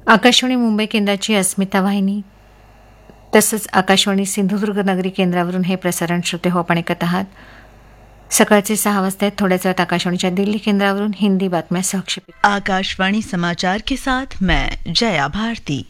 आकाशवाणी मुंबई केंद्राची अस्मिता वाहिनी तसंच आकाशवाणी सिंधुदुर्ग नगरी केंद्रावरून हे प्रसारण श्रोते हो आपण ऐकत आहात. सकाळचे 6 वाजता आहेत. थोड्याच वेळात आकाशवाणीच्या दिल्ली केंद्रावरून हिंदी बातम्या सहक्षेपित. आकाशवाणी समाचार के साथ मैं जया भारती.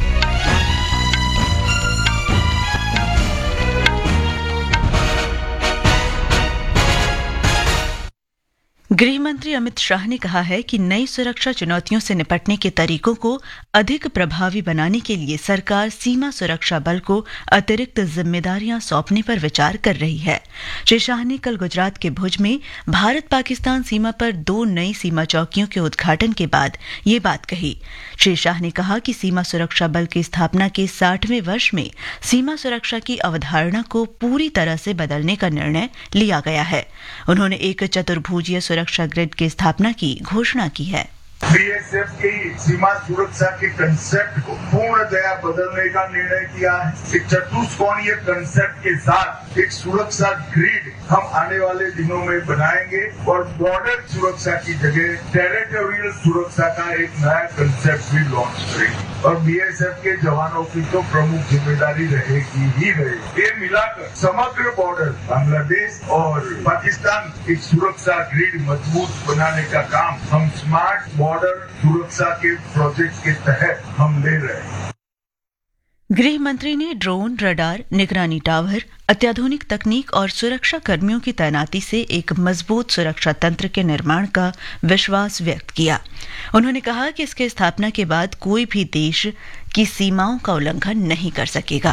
गृह मंत्री अमित शाह ने कहा है कि नई सुरक्षा चुनौतियों से निपटने के तरीकों को अधिक प्रभावी बनाने के लिए सरकार सीमा सुरक्षा बल को अतिरिक्त जिम्मेदारियां सौंपने पर विचार कर रही है. श्री शाह ने कल गुजरात के भुज में भारत पाकिस्तान सीमा पर 2 नई सीमा चौकियों के उद्घाटन के बाद ये बात कही. श्री शाह ने कहा कि सीमा सुरक्षा बल की स्थापना के 60वें वर्ष में सीमा सुरक्षा की अवधारणा को पूरी तरह से बदलने का निर्णय लिया गया है. उन्होंने एक चतुर्भुजीय सुरक्षा ग्रिड की स्थापना की घोषणा की है. बीएसएफ की सीमा सुरक्षा के कंसेप्ट को पूर्णतया बदलने का निर्णय किया है. एक चतुष्कोणीय कंसेप्ट के साथ एक सुरक्षा ग्रिड हम आने वाले दिनों में बनाएंगे और बॉर्डर सुरक्षा की जगह टेरिटोरियल सुरक्षा का एक नया कंसेप्ट भी लॉन्च करेंगे. और बीएसएफ के जवानों की तो प्रमुख जिम्मेदारी रहेगी ही रहेगी. ये मिलाकर समग्र बॉर्डर बांग्लादेश और पाकिस्तान एक सुरक्षा ग्रिड मजबूत बनाने का काम हम स्मार्ट बॉर्डर सुरक्षा के प्रोजेक्ट के तहत हम ले रहे हैं. गृह मंत्री ने ड्रोन, रडार, निगरानी टावर, अत्याधुनिक तकनीक और सुरक्षा कर्मियों की तैनाती से एक मजबूत सुरक्षा तंत्र के निर्माण का विश्वास व्यक्त किया. उन्होंने कहा कि इसके स्थापना के बाद कोई भी देश की सीमाओं का उल्लंघन नहीं कर सकेगा.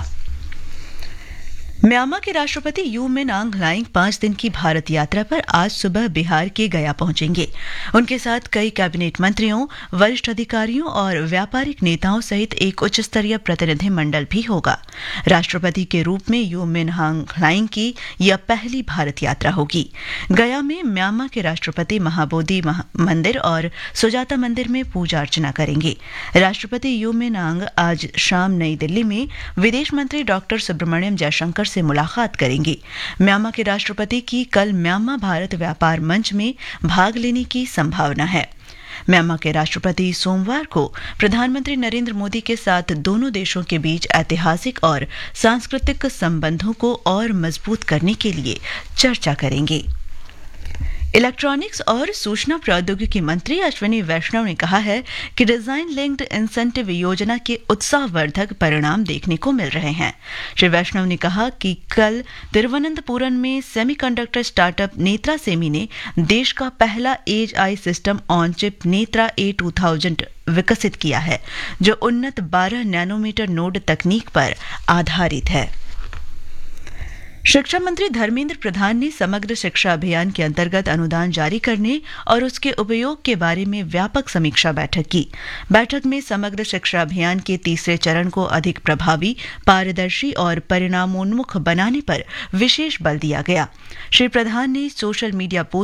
म्यांमार के राष्ट्रपति यू मिन आंग ह्लाइंग 5 दिन की भारत यात्रा पर आज सुबह बिहार के गया पहुंचेंगे. उनके साथ कई कैबिनेट मंत्रियों, वरिष्ठ अधिकारियों और व्यापारिक नेताओं सहित एक उच्च स्तरीय प्रतिनिधि मंडल भी होगा. राष्ट्रपति के रूप में यू मिन आंग ह्लाइंग की यह पहली भारत यात्रा होगी. गया में म्यांमार के राष्ट्रपति महाबोधि मंदिर और सुजाता मंदिर में पूजा अर्चना करेंगे. राष्ट्रपति यू मिन आंग आज शाम नई दिल्ली में विदेश मंत्री डॉक्टर सुब्रमण्यम जयशंकर से मुलाकात करेंगे. म्यांमार के राष्ट्रपति की कल म्यांमार भारत व्यापार मंच में भाग लेने की संभावना है. म्यांमार के राष्ट्रपति सोमवार को प्रधानमंत्री नरेंद्र मोदी के साथ दोनों देशों के बीच ऐतिहासिक और सांस्कृतिक संबंधों को और मजबूत करने के लिए चर्चा करेंगे. इलेक्ट्रॉनिक्स और सूचना प्रौद्योगिकी मंत्री अश्विनी वैष्णव ने कहा है कि डिजाइन लिंक्ड इंसेंटिव योजना के उत्साहवर्धक परिणाम देखने को मिल रहे हैं. श्री वैष्णव ने कहा कि कल तिरुवनंतपुरम में सेमीकंडक्टर स्टार्टअप नेत्रा सेमी ने देश का पहला as I system on chip Netra A2000 विकसित किया है, जो उन्नत 12 नैनोमीटर नोड तकनीक पर आधारित है. शिक्षा मंत्री धर्मेंद्र प्रधान ने समग्र शिक्षा अभियान के अंतर्गत अनुदान जारी करने और उसके उपयोग के बारे में व्यापक समीक्षा बैठक की. बैठक में समग्र शिक्षा अभियान के तीसरे चरण को अधिक प्रभावी, पारदर्शी और परिणामोन्मुख बनाने पर विशेष बल दिया गया. श्री प्रधान ने सोशल मीडिया पोस्ट